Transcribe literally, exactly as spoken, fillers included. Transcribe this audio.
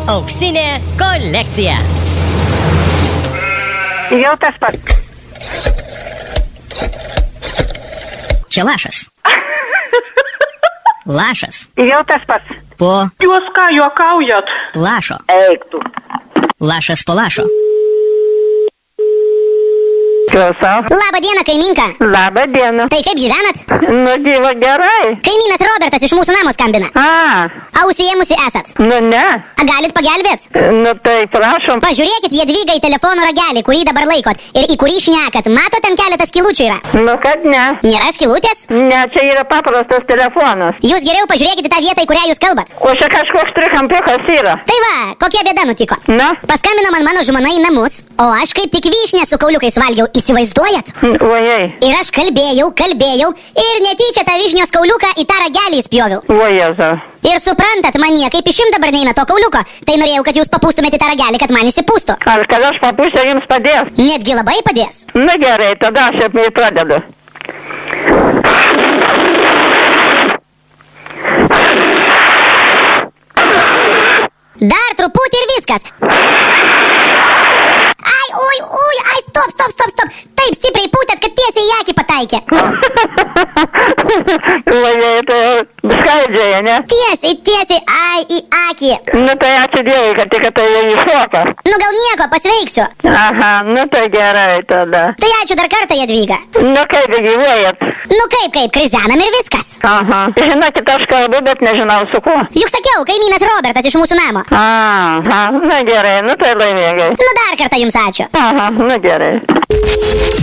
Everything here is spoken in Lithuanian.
Auksinė kolekcija. Jau tas pats. Čia lašas. Lašas. Jau tas pats. Po Jūs ką juokaujat? lašo. Eik tu. Lašas po lašo. Klausau. Labą dieną, kaiminka. Labą dieną. Tai kaip gyvenat? Nu, gyva gerai. Kaimynas Robertas iš mūsų namo skambina. A, Ausijėmusi esat. nu ne. A, galit pagelbėt? Nu tai prašom. Pažiūrėkit Jadvyga į telefono ragelį, kurį dabar laikot ir į kurį šnekat. Matot, ten keletas skilučių yra. Nu kad ne. Nėra skilutės? Ne, čia yra paprastas telefonas. Jūs geriau pažiūrėkite tą vietą, į kurią jūs kalbat. O čia kažkoks trikampiukas yra. Tai va, kokia bėda nutiko. Na, Paskambino man mano žmona į namus, o aš kaip tik vyšnę su kauliukais valgiau. Įsivaizduojat? ojei. Ir aš kalbėjau, kalbėjau ir netyčia tą vyšnios kauliuką į tą ragelį įspjoviau. Ojezu. Ir suprantat, man niekaip išimt dabar neina to kauliuko. Tai norėjau, kad jūs papūstumėte tą ragelį, kad man įsipūstų. Ar kad aš papūsiu jums padės? Netgi labai padės. Na gerai, tada aš jau pradedu. Dar truputį ir viskas. Ai, oi, oi, ai, stop, stop, stop, stop. Taip stipriai pūtėt, kad tiesiai į akį pataikė. Ojei, tai skaidžiai, ne? Tiesiai, tiesiai, ai, į akį. Nu tai ačiū Dievui, kad tik tai jau iššoka. Nu gal nieko, pasveiksiu. Aha, nu tai gerai tada. Tai ačiū dar kartą, Jadvyga. Nu kaip gyvuojat? Nu kaip, kaip, krizenam ir viskas. Aha. Žinokit, aš kalbu, bet nežinau su kuo. Juk sakiau, kaimynas Robertas iš mūsų namo. Aha, na gerai, nu tai laimingai. Nu dar kartą jums ačiū. Aha, nu gerai.